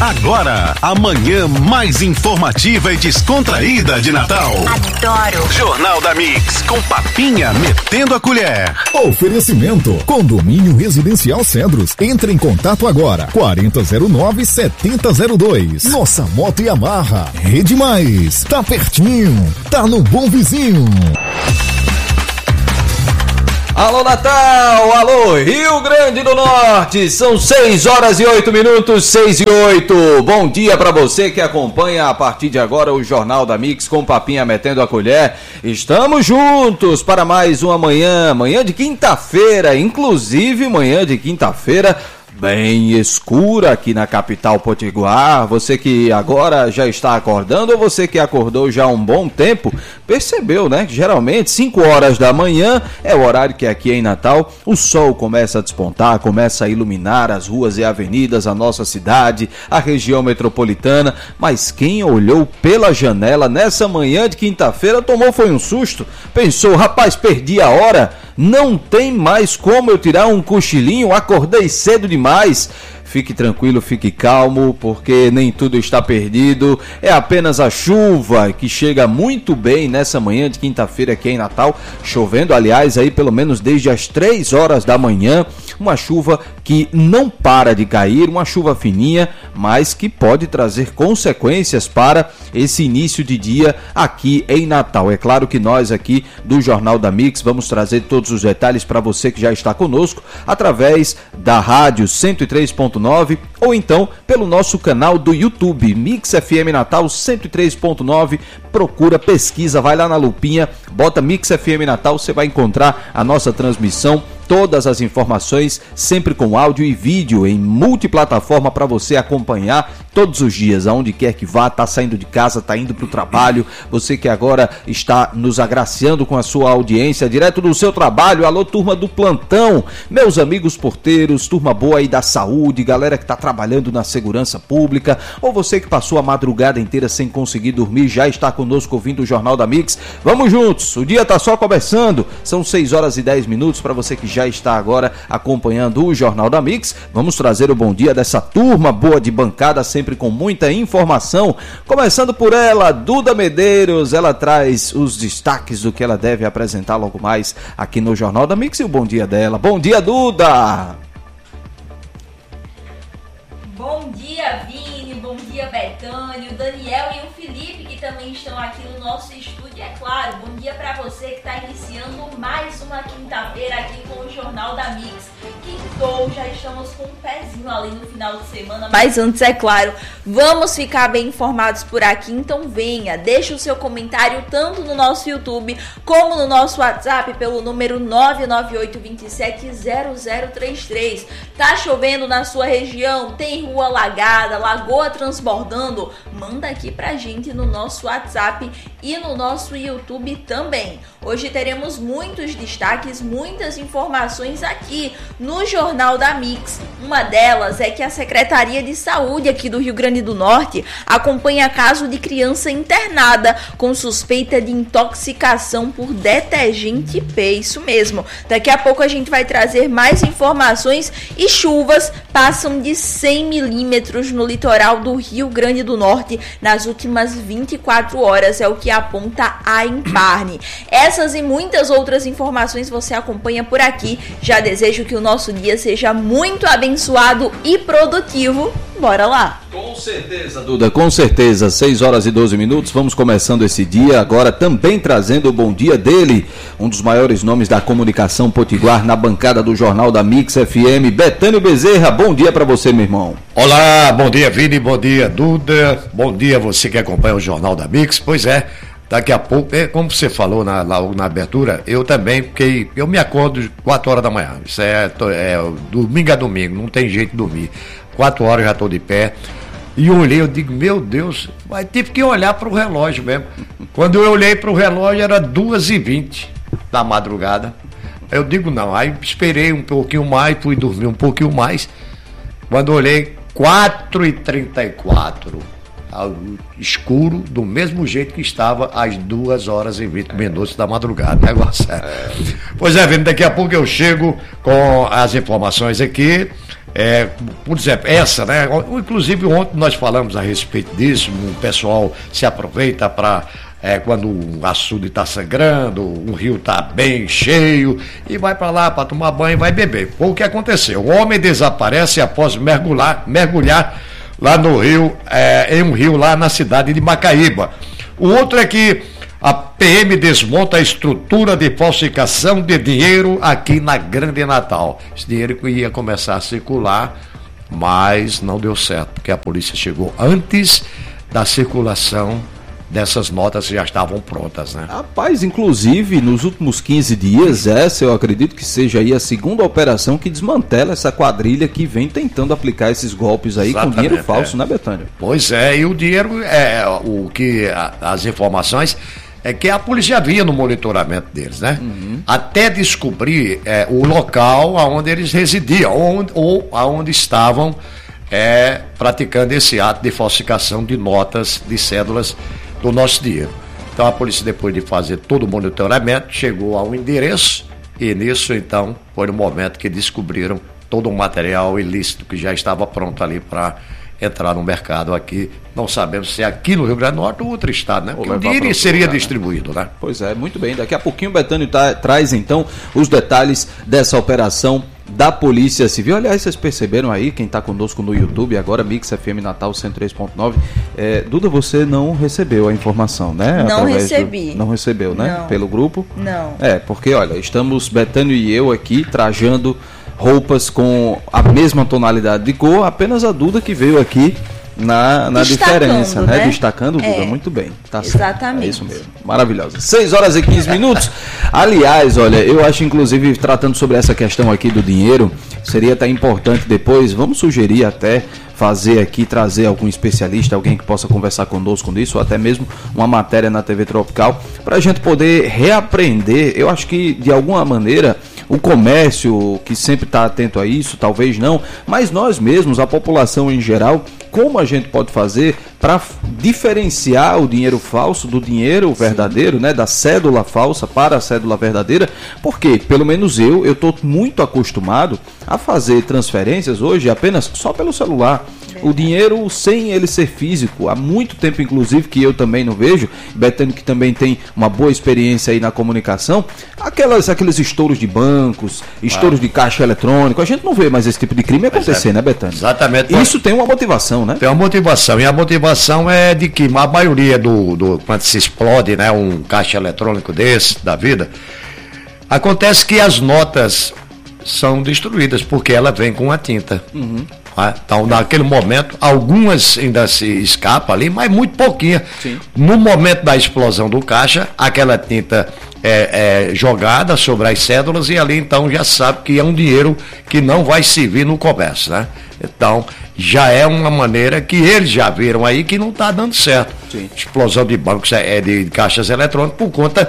Agora, a manhã mais informativa e descontraída de Natal. Adoro. Jornal da Mix, com papinha metendo a colher. Oferecimento, Condomínio Residencial Cedros. Entre em contato agora, 4009-7002. Nossa Moto Yamaha, Rede Mais, tá pertinho, tá no Bom Vizinho. Alô Natal, alô Rio Grande do Norte, são 6h08, 6h08. Bom dia pra você que acompanha a partir de agora o Jornal da Mix com papinha metendo a colher. Estamos juntos para mais uma manhã de quinta-feira, inclusive manhã de quinta-feira bem escura aqui na capital potiguar. Você que agora já está acordando ou você que acordou já há um bom tempo, percebeu, né? Que geralmente 5 horas da manhã é o horário que aqui em Natal o sol começa a despontar, começa a iluminar as ruas e avenidas, a nossa cidade, a região metropolitana. Mas quem olhou pela janela nessa manhã de quinta-feira foi um susto. Pensou, rapaz, perdi a hora, não tem mais como eu tirar um cochilinho, acordei cedo demais. Fique tranquilo, fique calmo, porque nem tudo está perdido. É apenas a chuva que chega muito bem nessa manhã de quinta-feira aqui em Natal. Chovendo, aliás, aí pelo menos desde as 3 horas da manhã. Uma chuva que não para de cair, uma chuva fininha, mas que pode trazer consequências para esse início de dia aqui em Natal. É claro que nós aqui do Jornal da Mix vamos trazer todos os detalhes para você que já está conosco através da rádio 103.9 ou então pelo nosso canal do YouTube, Mix FM Natal 103.9. Procura, pesquisa, vai lá na lupinha, bota Mix FM Natal, você vai encontrar a nossa transmissão, todas as informações, sempre com áudio e vídeo em multiplataforma para você acompanhar todos os dias, aonde quer que vá, tá saindo de casa, tá indo para o trabalho, você que agora está nos agraciando com a sua audiência, direto do seu trabalho. Alô, turma do plantão, meus amigos porteiros, turma boa aí da saúde, galera que tá trabalhando na segurança pública, ou você que passou a madrugada inteira sem conseguir dormir, já está conosco ouvindo o Jornal da Mix. Vamos juntos, o dia tá só começando, são 6h10 para você que já está agora acompanhando o Jornal da Mix. Vamos trazer o bom dia dessa turma boa de bancada, sempre com muita informação. Começando por ela, Duda Medeiros, ela traz os destaques do que ela deve apresentar logo mais aqui no Jornal da Mix e o bom dia dela. Bom dia, Duda! Bom dia, Vini, bom dia, Betânia, o Daniel e o Felipe, que também estão aqui no nosso estúdio. É claro, bom dia para você que está iniciando mais uma quinta-feira aqui com o Jornal da Mix. Quintou, já estamos com um pezinho ali no final de semana. Mas antes, é claro, vamos ficar bem informados por aqui. Então venha, deixa o seu comentário tanto no nosso YouTube como no nosso WhatsApp pelo número 998270033. Tá chovendo na sua região? Tem rua alagada, lagoa transbordando? Manda aqui pra gente no nosso WhatsApp e no nosso YouTube também. Hoje teremos muitos destaques, muitas informações aqui no Jornal da Mix. Uma delas é que a Secretaria de Saúde aqui do Rio Grande do Norte acompanha caso de criança internada com suspeita de intoxicação por detergente P. Isso mesmo. Daqui a pouco a gente vai trazer mais informações. E chuvas passam de 100 milímetros no litoral do Rio Grande do Norte nas últimas 24 horas, é o que aponta a Imparne. Essas e muitas outras informações você acompanha por aqui. Já desejo que o nosso dia seja muito abençoado e produtivo. Bora lá! Com certeza, Duda, com certeza. 6h12, vamos começando esse dia, agora também trazendo o bom dia dele, um dos maiores nomes da comunicação potiguar na bancada do Jornal da Mix FM, Betânio Bezerra. Bom dia para você, meu irmão. Olá, bom dia, Vini, bom dia, Duda, bom dia você que acompanha o Jornal da Mix. Pois é, daqui a pouco, como você falou na abertura, eu também, porque eu me acordo 4 horas da manhã, isso é domingo a domingo, não tem jeito de dormir, 4 horas já estou de pé, e eu olhei, eu digo, meu Deus, mas tive que olhar para o relógio mesmo. Quando eu olhei para o relógio era 2h20 da madrugada, eu digo não, aí esperei um pouquinho mais, fui dormir um pouquinho mais, quando eu olhei 4h34, escuro, do mesmo jeito que estava às 2h20 da madrugada. Negócio é. Pois é, Vini, daqui a pouco eu chego com as informações aqui. por exemplo, essa, né? Inclusive ontem nós falamos a respeito disso, o pessoal se aproveita para quando um açude está sangrando, um rio está bem cheio, e vai para lá para tomar banho e vai beber. Foi o que aconteceu. O homem desaparece após mergulhar lá no rio, em um rio lá na cidade de Macaíba. O outro é que a PM desmonta a estrutura de falsificação de dinheiro aqui na Grande Natal. Esse dinheiro que ia começar a circular, mas não deu certo, porque a polícia chegou antes da circulação dessas notas que já estavam prontas, né? Rapaz, inclusive, nos últimos 15 dias, essa eu acredito que seja aí a segunda operação que desmantela essa quadrilha que vem tentando aplicar esses golpes aí. Exatamente, com dinheiro falso, né, Betânia? Pois é, e o dinheiro, as informações é que a polícia via no monitoramento deles, né? Até descobrir o local onde eles residiam, ou aonde estavam praticando esse ato de falsificação de notas, de cédulas do nosso dinheiro. Então a polícia, depois de fazer todo o monitoramento, chegou ao endereço e nisso então foi no momento que descobriram todo o material ilícito que já estava pronto ali para entrar no mercado aqui. Não sabemos se é aqui no Rio Grande do Norte ou outro estado, né? Porque o dinheiro seria distribuído, né? Pois é, muito bem. Daqui a pouquinho o Betânio traz então os detalhes dessa operação da Polícia Civil. Aliás, vocês perceberam aí, quem está conosco no YouTube agora, Mix FM Natal 103.9, Duda, você não recebeu a informação, né? Não recebi. Não recebeu, né? Não. Pelo grupo? Não. Porque, olha, estamos, Betânio e eu aqui, trajando roupas com a mesma tonalidade de cor, apenas a Duda que veio aqui na diferença, né? Destacando, Duda, muito bem. Tá certo. Exatamente. É isso mesmo. Maravilhosa. 6h15. Aliás, olha, eu acho, inclusive, tratando sobre essa questão aqui do dinheiro, seria até importante depois, vamos sugerir até fazer aqui, trazer algum especialista, alguém que possa conversar conosco nisso, ou até mesmo uma matéria na TV Tropical, para a gente poder reaprender. Eu acho que, de alguma maneira, o comércio, que sempre está atento a isso, talvez não, mas nós mesmos, a população em geral, como a gente pode fazer para diferenciar o dinheiro falso do dinheiro verdadeiro, né, da cédula falsa para a cédula verdadeira, porque, pelo menos eu estou muito acostumado a fazer transferências hoje apenas só pelo celular. O dinheiro sem ele ser físico, há muito tempo inclusive que eu também não vejo, Betânia que também tem uma boa experiência aí na comunicação, aqueles estouros de bancos, estouros de caixa eletrônico, a gente não vê mais esse tipo de crime acontecer, né, Betânia? Exatamente. Isso tem uma motivação, né? Tem uma motivação, e a motivação é de que a maioria quando se explode, né, um caixa eletrônico desse, da vida, acontece que as notas são destruídas, porque ela vem com a tinta. Então, naquele momento, algumas ainda se escapam ali, mas muito pouquinha. Sim. No momento da explosão do caixa, aquela tinta é jogada sobre as cédulas e ali então já sabe que é um dinheiro que não vai servir no comércio, né? Então, já é uma maneira que eles já viram aí que não está dando certo. Sim. Explosão de bancos, de caixas eletrônicos por conta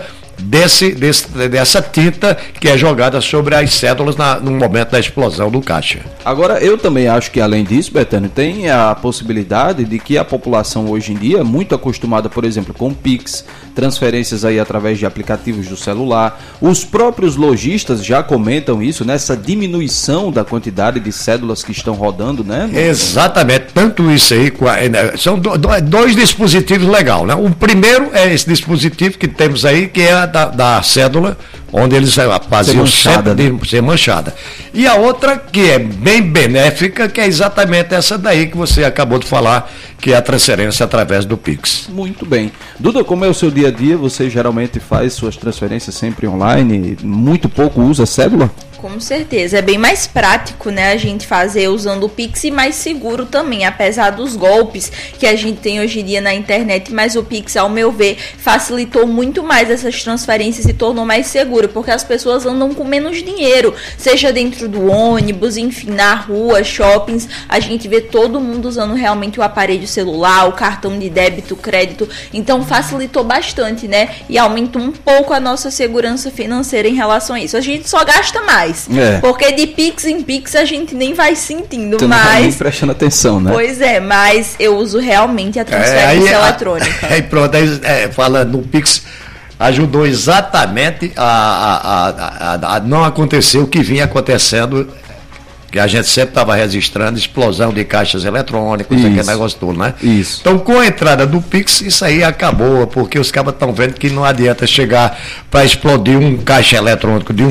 dessa tinta que é jogada sobre as cédulas no momento da explosão do caixa. Agora, eu também acho que, além disso, Betânia, tem a possibilidade de que a população hoje em dia, muito acostumada, por exemplo, com Pix, transferências aí através de aplicativos do celular, os próprios lojistas já comentam isso, nessa diminuição da quantidade de cédulas que estão rodando, né? Exatamente, tanto isso aí, são dois dispositivos legais, né? O primeiro é esse dispositivo que temos aí, que é da cédula, onde eles faziam sempre de ser manchada. E a outra, que é bem benéfica, que é exatamente essa daí que você acabou de falar, que é a transferência através do Pix. Muito bem. Duda, como é o seu dia a dia? Você geralmente faz suas transferências sempre online? Muito pouco usa cédula? Com certeza, é bem mais prático, né, a gente fazer usando o Pix e mais seguro também, apesar dos golpes que a gente tem hoje em dia na internet, mas o Pix, ao meu ver, facilitou muito mais essas transferências e tornou mais seguro, porque as pessoas andam com menos dinheiro, seja dentro do ônibus, enfim, na rua, shoppings, a gente vê todo mundo usando realmente o aparelho celular, o cartão de débito, crédito, então facilitou bastante, né, e aumentou um pouco a nossa segurança financeira em relação a isso. A gente só gasta mais. Porque de Pix em Pix a gente nem vai sentindo, tu mas... não vai nem prestando atenção, né? Pois é, mas eu uso realmente a transferência eletrônica. Aí pronto, falando no Pix, ajudou exatamente a não acontecer o que vinha acontecendo que a gente sempre estava registrando explosão de caixas eletrônicos, aquele negócio todo, né? Isso. Então, com a entrada do Pix, isso aí acabou, porque os cabas estão vendo que não adianta chegar para explodir um caixa eletrônico de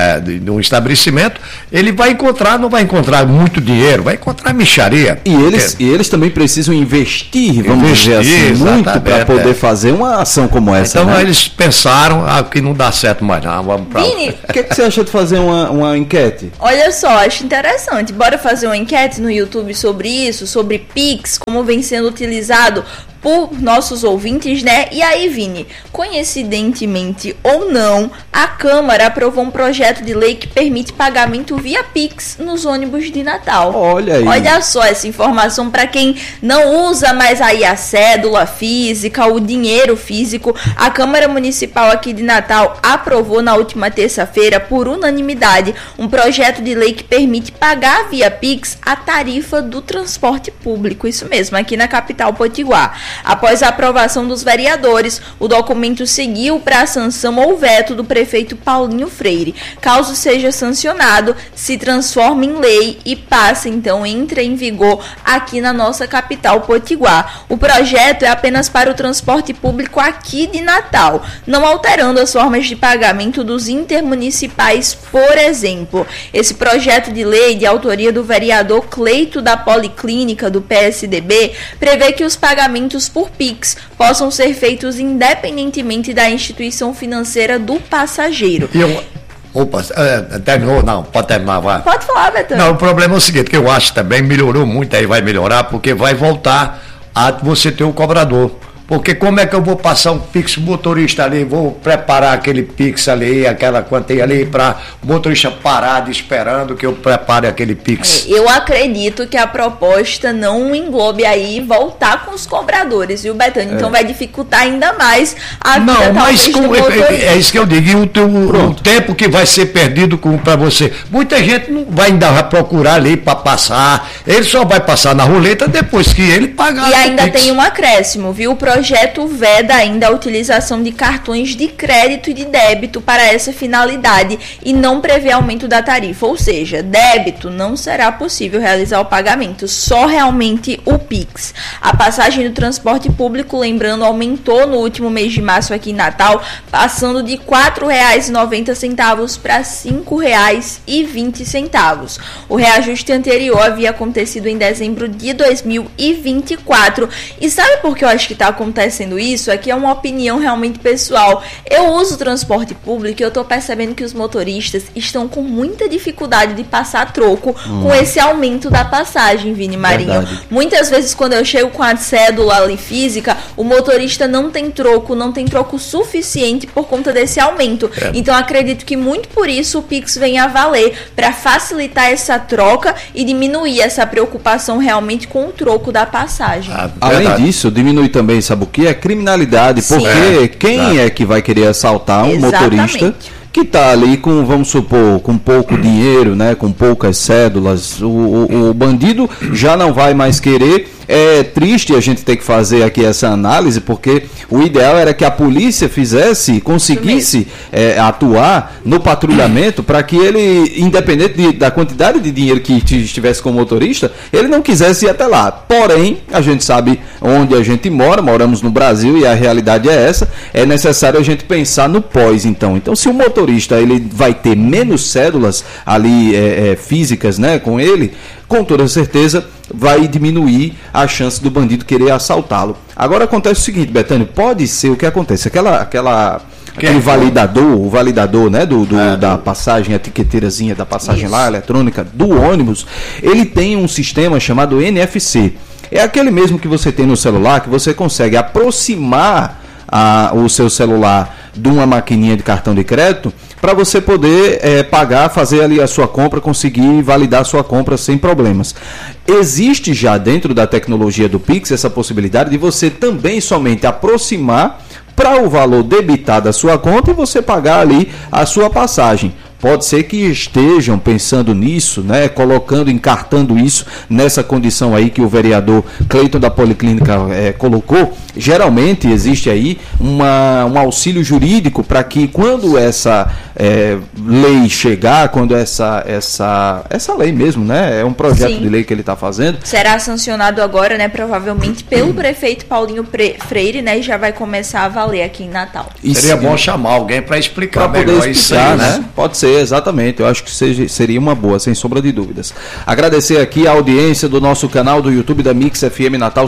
um estabelecimento, ele não vai encontrar muito dinheiro, vai encontrar mixaria. E eles também precisam investir, vamos dizer assim, muito para poder fazer uma ação como essa. Então, né? eles pensaram que não dá certo mais, não, vamos para... Vini, O que você acha de fazer uma enquete? olha só, acho interessante. Bora fazer uma enquete no YouTube sobre isso, sobre Pix, como vem sendo utilizado por nossos ouvintes, né? E aí, Vini, coincidentemente ou não, a Câmara aprovou um projeto de lei que permite pagamento via Pix nos ônibus de Natal. Olha aí. Olha só essa informação para quem não usa mais aí a cédula física, o dinheiro físico. A Câmara Municipal aqui de Natal aprovou na última terça-feira, por unanimidade, um projeto de lei que permite pagar via Pix a tarifa do transporte público. Isso mesmo, aqui na capital potiguar. Após a aprovação dos vereadores, o documento seguiu para a sanção ou veto do prefeito Paulinho Freire. Caso seja sancionado, se transforma em lei e passa, então, entra em vigor aqui na nossa capital potiguar. O projeto é apenas para o transporte público aqui de Natal, não alterando as formas de pagamento dos intermunicipais, por exemplo. Esse projeto de lei, de autoria do vereador Cleito da Policlínica do PSDB, prevê que os pagamentos por Pix possam ser feitos independentemente da instituição financeira do passageiro. Opa, terminou? Não, pode terminar, vai. Pode falar, Betânia. Não, o problema é o seguinte, que eu acho também, melhorou muito, aí vai melhorar, porque vai voltar a você ter o cobrador. Porque como é que eu vou passar um Pix motorista ali, vou preparar aquele Pix ali, aquela quantia ali, para o motorista parado esperando que eu prepare aquele Pix? Eu acredito que a proposta não englobe aí voltar com os cobradores, viu, Betânia? Então vai dificultar ainda mais a vida, não, mas do motorista. é isso que eu digo, e o tempo que vai ser perdido para você. Muita gente não vai ainda procurar ali para passar, ele só vai passar na roleta depois que ele pagar. E ainda tem um acréscimo, viu? O projeto veda ainda a utilização de cartões de crédito e de débito para essa finalidade e não prevê aumento da tarifa, ou seja, débito não será possível realizar o pagamento, só realmente o Pix. A passagem do transporte público, lembrando, aumentou no último mês de março aqui em Natal, passando de R$ 4,90 para R$ 5,20. O reajuste anterior havia acontecido em dezembro de 2024. E sabe por que eu acho que está acontecendo isso? Aqui é uma opinião realmente pessoal. Eu uso o transporte público e eu estou percebendo que os motoristas estão com muita dificuldade de passar troco com esse aumento da passagem, Vini Marinho. Verdade. Muitas vezes quando eu chego com a cédula ali física, o motorista não tem troco suficiente por conta desse aumento. Então acredito que muito por isso o Pix vem a valer, para facilitar essa troca e diminuir essa preocupação realmente com o troco da passagem. Além disso, diminui também, sabe o que? É criminalidade, porque quem é que vai querer assaltar um motorista que está ali com, vamos supor, com pouco dinheiro, né, com poucas cédulas? O bandido já não vai mais querer. É triste a gente ter que fazer aqui essa análise, porque o ideal era que a polícia conseguisse atuar no patrulhamento para que ele, independente da quantidade de dinheiro que estivesse com o motorista, ele não quisesse ir até lá. Porém, a gente sabe onde a gente moramos no Brasil e a realidade é essa, é necessário a gente pensar no pós, então. Então, se o motorista ele vai ter menos cédulas ali físicas, né, com ele, com toda certeza vai diminuir a chance do bandido querer assaltá-lo. Agora acontece o seguinte, Betânia, pode ser o que acontece, aquele validador, o validador, né, da passagem, a etiqueteirazinha da passagem lá, eletrônica, do ônibus, ele tem um sistema chamado NFC. É aquele mesmo que você tem no celular, que você consegue aproximar o seu celular de uma maquininha de cartão de crédito para você poder pagar, fazer ali a sua compra, conseguir validar a sua compra sem problemas. Existe já dentro da tecnologia do Pix essa possibilidade de você também somente aproximar para o valor debitado da sua conta e você pagar ali a sua passagem. Pode ser que estejam pensando nisso, né, encartando isso nessa condição aí que o vereador Cleiton da Policlínica colocou. Geralmente existe aí um auxílio jurídico para que quando essa lei chegar, quando essa lei mesmo, né? É um projeto de lei que ele está fazendo. Será sancionado agora, né? Provavelmente pelo prefeito Paulinho Freire, né? E já vai começar a valer aqui em Natal. Seria bom chamar alguém para explicar melhor isso aí, né? Pode ser, exatamente. Eu acho que seria uma boa, sem sombra de dúvidas. Agradecer aqui a audiência do nosso canal do YouTube da Mix FM Natal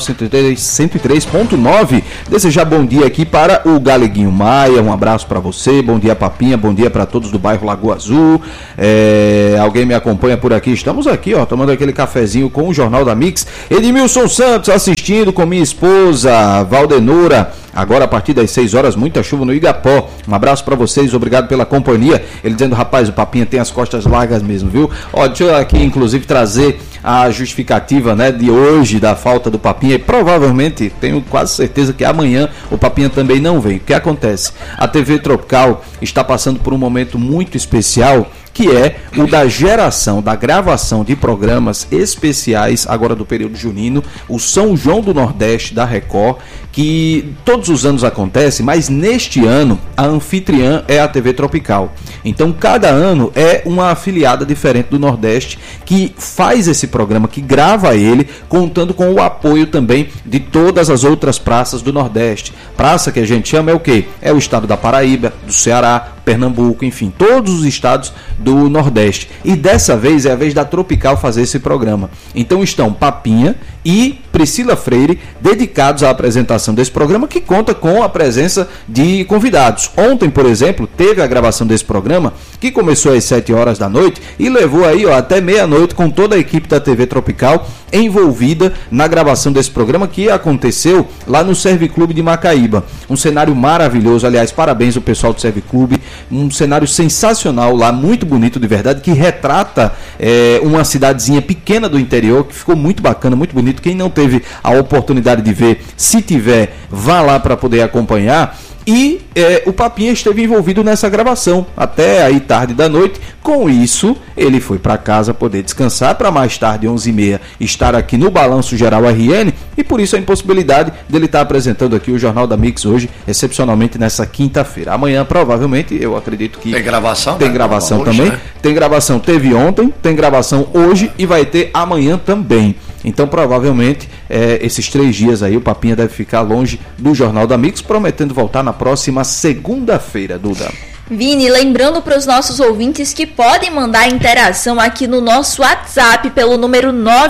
103.9. Desejar bom dia aqui para o Galeguinho Maia, um abraço para você, bom dia Papinha, bom dia para todos do bairro Lagoa Azul. Alguém me acompanha por aqui, estamos aqui, ó, tomando aquele cafezinho com o Jornal da Mix. Edmilson Santos assistindo com minha esposa Valdenora, agora a partir das 6 horas, muita chuva no Igapó. Um abraço para vocês, obrigado pela companhia. Ele dizendo, rapaz, o Papinha tem as costas largas mesmo, viu? Ó, deixa eu aqui inclusive trazer a justificativa, né, de hoje da falta do Papinha, e provavelmente, tenho quase certeza que amanhã o Papinha também não vem. O que acontece? A TV Tropical está passando por um momento muito especial, que é o da geração, da gravação de programas especiais, agora do período junino, o São João do Nordeste da Record, que todos os anos acontece, mas neste ano a anfitriã é a TV Tropical. Então cada ano é uma afiliada diferente do Nordeste que faz esse programa, que grava ele, contando com o apoio também de todas as outras praças do Nordeste. Praça que a gente chama é o quê? É o estado da Paraíba, do Ceará, Pernambuco, enfim, todos os estados do Nordeste. E dessa vez é a vez da Tropical fazer esse programa. Então estão Papinha e Priscila Freire dedicados à apresentação desse programa, que conta com a presença de convidados. Ontem, por exemplo, teve a gravação desse programa, que começou às 7 horas da noite e levou aí, ó, até meia-noite, com toda a equipe da TV Tropical envolvida na gravação desse programa, que aconteceu lá no Serviclube de Macaíba. Um cenário maravilhoso, aliás, parabéns ao pessoal do Serviclube, um cenário sensacional lá, muito bonito de verdade, que retrata uma cidadezinha pequena do interior, que ficou muito bacana, muito bonito. Quem não teve a oportunidade de ver, se tiver, vá lá para poder acompanhar. E o Papinha esteve envolvido nessa gravação até aí tarde da noite. Com isso, ele foi para casa poder descansar, para mais tarde, 11h30, estar aqui no Balanço Geral RN. E por isso a impossibilidade dele estar apresentando aqui o Jornal da Mix hoje, excepcionalmente nessa quinta-feira. Amanhã, provavelmente, eu acredito que... Tem gravação? Tem gravação também. Né? Tem gravação, teve ontem, tem gravação hoje e vai ter amanhã também. Então, provavelmente, esses 3 dias aí, o Papinha deve ficar longe do Jornal da Mix, prometendo voltar na próxima segunda-feira, Duda. Vini, lembrando para os nossos ouvintes que podem mandar interação aqui no nosso WhatsApp pelo número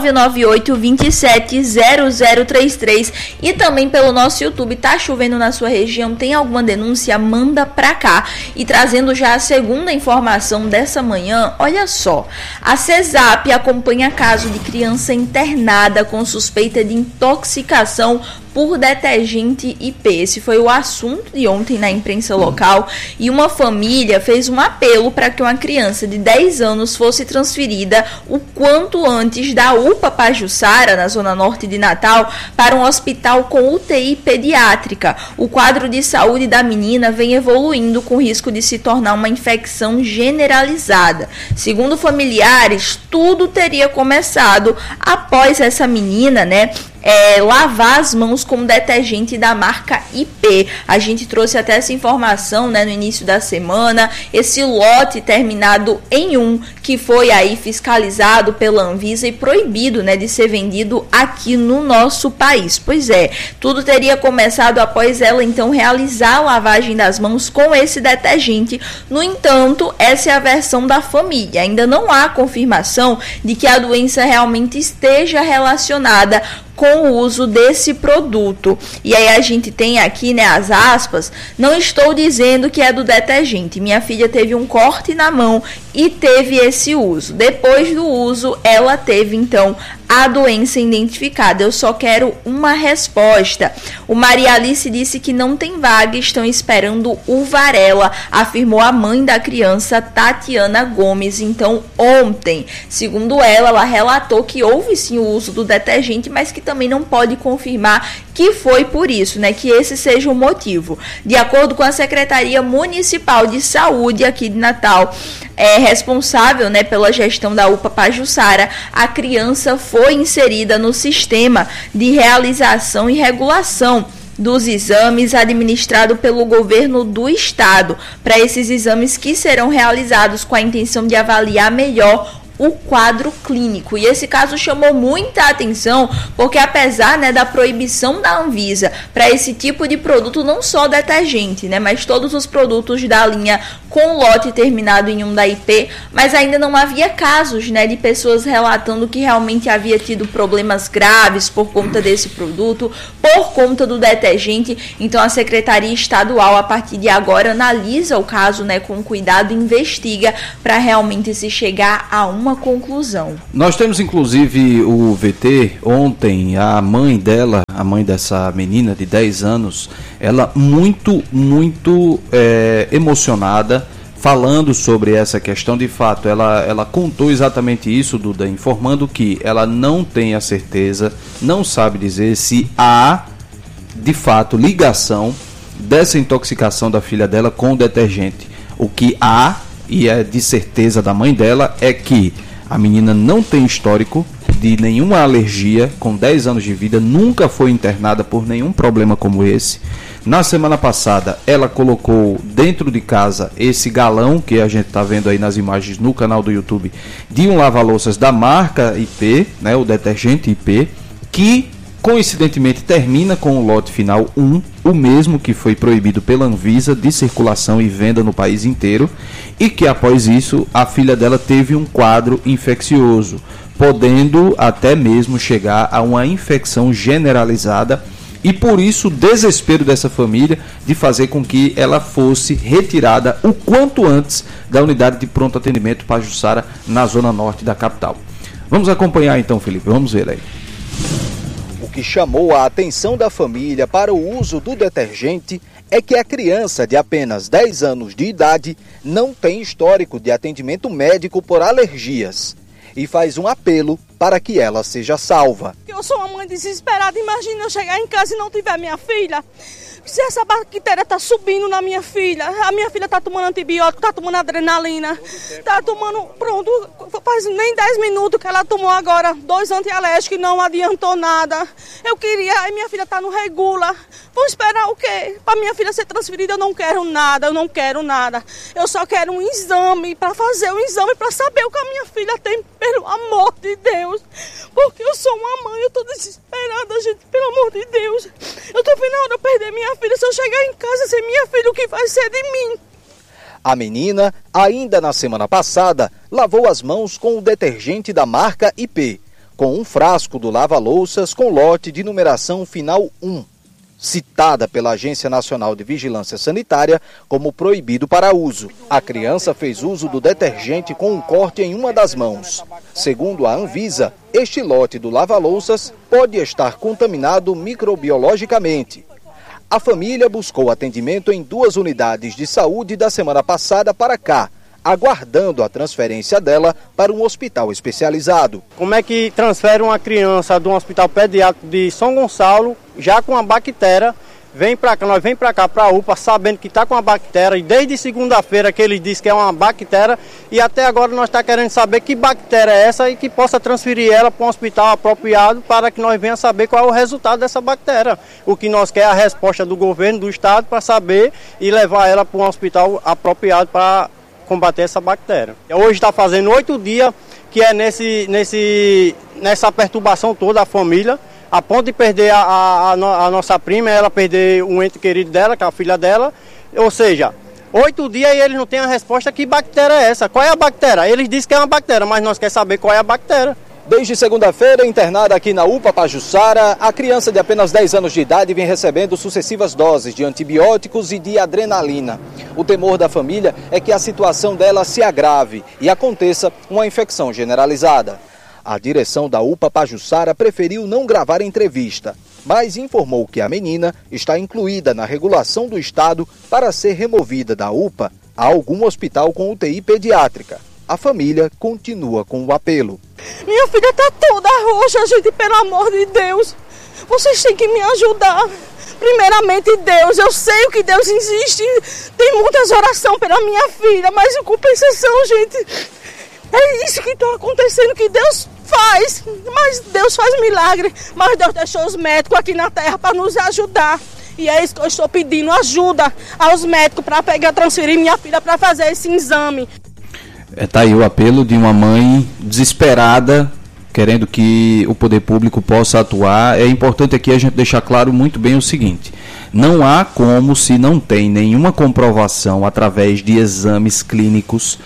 998-270033 e também pelo nosso YouTube. Tá chovendo na sua região? Tem alguma denúncia? Manda pra cá. E trazendo já a segunda informação dessa manhã, olha só. A CESAP acompanha caso de criança internada com suspeita de intoxicação por detergente IP. Esse foi o assunto de ontem na imprensa local, e uma família fez um apelo para que uma criança de 10 anos fosse transferida o quanto antes da UPA Pajuçara, na zona norte de Natal, para um hospital com UTI pediátrica. O quadro de saúde da menina vem evoluindo com risco de se tornar uma infecção generalizada. Segundo familiares, tudo teria começado após essa menina, lavar as mãos com detergente da marca IP. A gente trouxe até essa informação, no início da semana. Esse lote terminado em 1, que foi aí fiscalizado pela Anvisa e proibido, de ser vendido aqui no nosso país. Pois é, tudo teria começado após ela então realizar a lavagem das mãos com esse detergente. No entanto, essa é a versão da família. Ainda não há confirmação de que a doença realmente esteja relacionada com o uso desse produto. E aí a gente tem aqui, as aspas: não estou dizendo que é do detergente. Minha filha teve um corte na mão e teve esse uso. Depois do uso, ela teve então a doença identificada. Eu só quero uma resposta. O Maria Alice disse que não tem vaga, estão esperando o Varela, afirmou a mãe da criança, Tatiana Gomes. Então, ontem, segundo ela relatou que houve sim o uso do detergente, mas que também não pode confirmar que foi por isso, que esse seja o motivo. De acordo com a Secretaria Municipal de Saúde aqui de Natal, responsável pela gestão da UPA Pajuçara, a criança foi inserida no sistema de realização e regulação dos exames administrado pelo governo do estado, para esses exames que serão realizados com a intenção de avaliar melhor o quadro clínico. E esse caso chamou muita atenção porque, apesar, né, da proibição da Anvisa para esse tipo de produto, não só detergente, né, mas todos os produtos da linha com lote terminado em 1 da IP, mas ainda não havia casos, né, de pessoas relatando que realmente havia tido problemas graves por conta desse produto, por conta do detergente. Então a Secretaria Estadual, a partir de agora, analisa o caso, né, com cuidado e investiga para realmente se chegar a uma conclusão. Nós temos inclusive o VT ontem, a mãe dela, a mãe dessa menina de 10 anos, ela muito emocionada, falando sobre essa questão. De fato, ela contou exatamente isso, Duda, informando que ela não tem a certeza, não sabe dizer se há de fato ligação dessa intoxicação da filha dela com o detergente. O que há, e é de certeza da mãe dela, é que a menina não tem histórico de nenhuma alergia, com 10 anos de vida, nunca foi internada por nenhum problema como esse. Na semana passada, ela colocou dentro de casa esse galão, que a gente está vendo aí nas imagens no canal do YouTube, de um lava-louças da marca IP, né, o detergente IP, que coincidentemente termina com o lote final 1, o mesmo que foi proibido pela Anvisa de circulação e venda no país inteiro, e que após isso a filha dela teve um quadro infeccioso, podendo até mesmo chegar a uma infecção generalizada, e por isso o desespero dessa família de fazer com que ela fosse retirada o quanto antes da unidade de pronto atendimento Pajuçara, na zona norte da capital. Vamos acompanhar então, Felipe, vamos ver aí. O que chamou a atenção da família para o uso do detergente é que a criança de apenas 10 anos de idade não tem histórico de atendimento médico por alergias e faz um apelo para que ela seja salva. Eu sou uma mãe desesperada, imagina eu chegar em casa e não tiver minha filha. Se essa bactéria está subindo na minha filha, a minha filha está tomando antibiótico, está tomando adrenalina, está tomando, pronto, faz nem 10 minutos que ela tomou agora 2 antialérgicos e não adiantou nada. Eu queria, aí minha filha está no regula, vou esperar o quê? Para minha filha ser transferida eu não quero nada, eu só quero um exame, para fazer um exame para saber o que a minha filha tem, pelo amor de Deus, porque eu sou uma mãe, eu estou desesperada, gente, pelo amor de Deus, eu estou vendo a hora de eu perder minha filha, se eu chegar em casa sem minha filha, o que vai ser de mim? A menina, ainda na semana passada, lavou as mãos com o detergente da marca IP, com um frasco do lava-louças com lote de numeração final 1, citada pela Agência Nacional de Vigilância Sanitária como proibido para uso. A criança fez uso do detergente com um corte em uma das mãos. Segundo a Anvisa, este lote do lava-louças pode estar contaminado microbiologicamente. A família buscou atendimento em 2 unidades de saúde da semana passada para cá, aguardando a transferência dela para um hospital especializado. Como é que transfere uma criança de um hospital pediátrico de São Gonçalo, já com a bactéria, nós vem para cá, para a UPA, sabendo que está com a bactéria, e desde segunda-feira que ele disse que é uma bactéria, e até agora nós estamos querendo saber que bactéria é essa e que possa transferir ela para um hospital apropriado para que nós venhamos saber qual é o resultado dessa bactéria. O que nós queremos é a resposta do governo, do estado, para saber e levar ela para um hospital apropriado para combater essa bactéria. Hoje está fazendo 8 dias que é nessa perturbação toda a família, a ponto de perder a nossa prima, ela perder um ente querido dela, que é a filha dela, ou seja, 8 dias e eles não têm a resposta que bactéria é essa, qual é a bactéria? Eles dizem que é uma bactéria, mas nós queremos saber qual é a bactéria. Desde segunda-feira, internada aqui na UPA Pajuçara, a criança de apenas 10 anos de idade vem recebendo sucessivas doses de antibióticos e de adrenalina. O temor da família é que a situação dela se agrave e aconteça uma infecção generalizada. A direção da UPA Pajuçara preferiu não gravar entrevista, mas informou que a menina está incluída na regulação do estado para ser removida da UPA a algum hospital com UTI pediátrica. A família continua com o apelo. Minha filha está toda roxa, gente, pelo amor de Deus. Vocês têm que me ajudar. Primeiramente Deus, eu sei que Deus existe. Tem muitas orações pela minha filha, mas em compensação, gente, é isso que está acontecendo, que Deus faz. Mas Deus faz milagre. Mas Deus deixou os médicos aqui na terra para nos ajudar. E é isso que eu estou pedindo, ajuda aos médicos para transferir minha filha para fazer esse exame. Tá aí o apelo de uma mãe desesperada, querendo que o poder público possa atuar. É importante aqui a gente deixar claro muito bem o seguinte: não há como, se não tem nenhuma comprovação através de exames clínicos,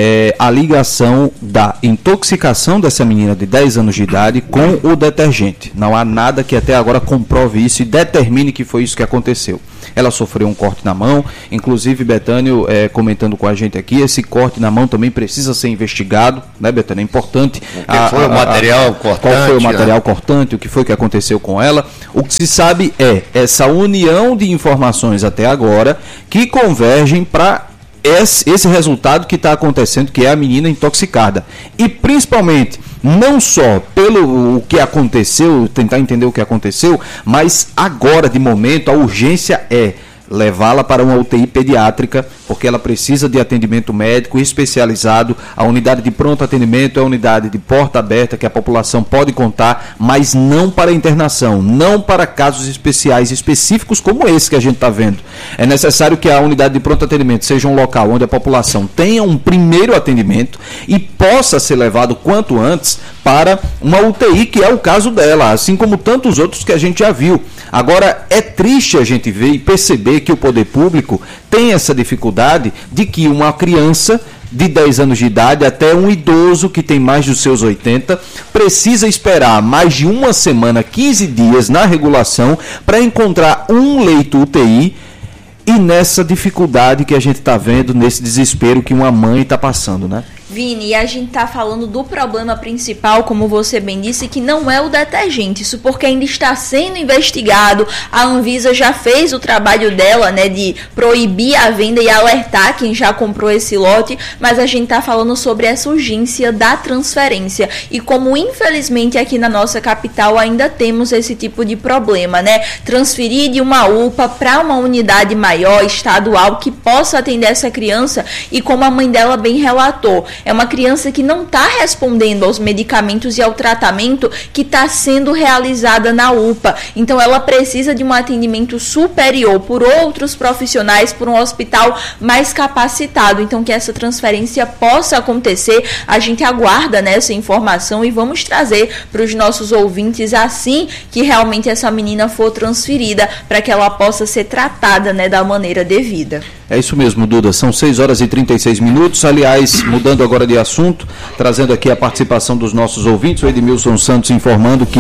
a ligação da intoxicação dessa menina de 10 anos de idade com o detergente. Não há nada que até agora comprove isso e determine que foi isso que aconteceu. Ela sofreu um corte na mão, inclusive Betânio comentando com a gente aqui, esse corte na mão também precisa ser investigado, né, Betânio? É importante. Qual foi o material cortante? Qual foi o material cortante, o que foi que aconteceu com ela? O que se sabe é essa união de informações até agora que convergem para esse resultado que está acontecendo, que é a menina intoxicada. E principalmente, não só pelo que aconteceu, tentar entender o que aconteceu, mas agora, de momento, a urgência é levá-la para uma UTI pediátrica, porque ela precisa de atendimento médico especializado. A unidade de pronto atendimento é a unidade de porta aberta que a população pode contar, mas não para internação, não para casos especiais, específicos como esse que a gente está vendo. É necessário que a unidade de pronto atendimento seja um local onde a população tenha um primeiro atendimento e possa ser levado quanto antes para uma UTI, que é o caso dela, assim como tantos outros que a gente já viu. Agora, é triste a gente ver e perceber que o poder público tem essa dificuldade de que uma criança de 10 anos de idade até um idoso que tem mais dos seus 80 precisa esperar mais de uma semana, 15 dias na regulação para encontrar um leito UTI, e nessa dificuldade que a gente está vendo, nesse desespero que uma mãe está passando, né? Vini, e a gente está falando do problema principal, como você bem disse, que não é o detergente. Isso porque ainda está sendo investigado. A Anvisa já fez o trabalho dela, né, de proibir a venda e alertar quem já comprou esse lote, mas a gente está falando sobre essa urgência da transferência. E como infelizmente aqui na nossa capital ainda temos esse tipo de problema, né? Transferir de uma UPA para uma unidade maior, estadual, que possa atender essa criança, e como a mãe dela bem relatou, é uma criança que não está respondendo aos medicamentos e ao tratamento que está sendo realizada na UPA. Então ela precisa de um atendimento superior por outros profissionais, por um hospital mais capacitado. Então que essa transferência possa acontecer, a gente aguarda, né, essa informação e vamos trazer para os nossos ouvintes assim que realmente essa menina for transferida, para que ela possa ser tratada, né, da maneira devida. É isso mesmo, Duda, são 6 horas e 36 minutos, aliás, mudando agora de assunto, trazendo aqui a participação dos nossos ouvintes, o Edmilson Santos informando que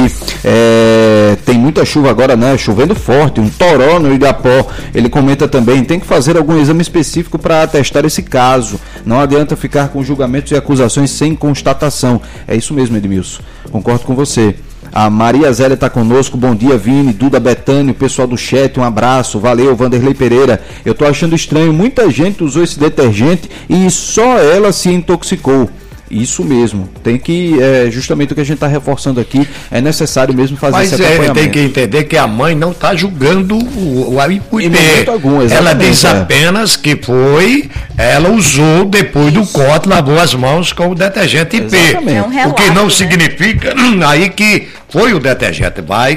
tem muita chuva agora, né, chovendo forte, um toró no Igapó. Ele comenta também, tem que fazer algum exame específico para atestar esse caso, não adianta ficar com julgamentos e acusações sem constatação. É isso mesmo, Edmilson, concordo com você. A Maria Zélia está conosco, bom dia, Vini, Duda, Betânio, pessoal do chat, um abraço, valeu, Vanderlei Pereira. Eu estou achando estranho, muita gente usou esse detergente e só ela se intoxicou. Isso mesmo, tem que, justamente o que a gente está reforçando aqui, é necessário mesmo fazer esse acompanhamento. Mas tem que entender que a mãe não está julgando o IP. Ela diz apenas que ela usou depois do corte, lavou as mãos com o detergente IP. É um relato, o que não né? significa aí que foi o detergente. Vai